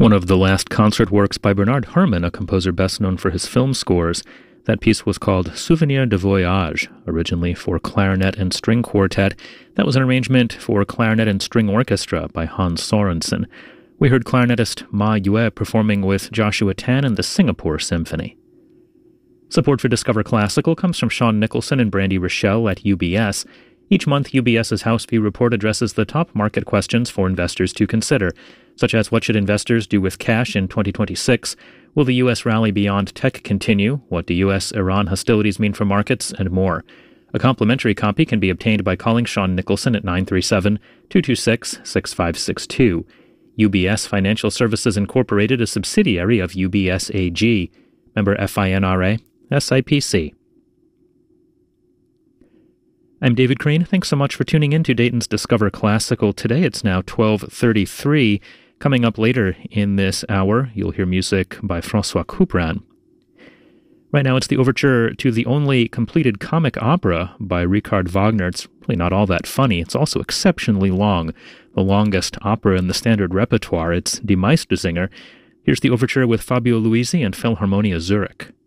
One of the last concert works by Bernard Herrmann, a composer best known for his film scores. That piece was called Souvenir de Voyage, originally for clarinet and string quartet. That was an arrangement for clarinet and string orchestra by Hans Sorensen. We heard clarinetist Ma Yue performing with Joshua Tan and the Singapore Symphony. Support for Discover Classical comes from Sean Nicholson and Brandy Rochelle at UBS. Each month, UBS's House View report addresses the top market questions for investors to consider, such as what should investors do with cash in 2026, will the U.S. rally beyond tech continue, what do U.S.-Iran hostilities mean for markets, and more. A complimentary copy can be obtained by calling Sean Nicholson at 937-226-6562. UBS Financial Services Incorporated, a subsidiary of UBS AG. Member FINRA, SIPC. I'm David Crane. Thanks so much for tuning in to Dayton's Discover Classical today. It's now 12:33. Coming up later in this hour, you'll hear music by François Couperin. Right now, it's the overture to the only completed comic opera by Richard Wagner. It's really not all that funny. It's also exceptionally long, the longest opera in the standard repertoire. It's Die Meistersinger. Here's the overture with Fabio Luisi and Philharmonia Zurich.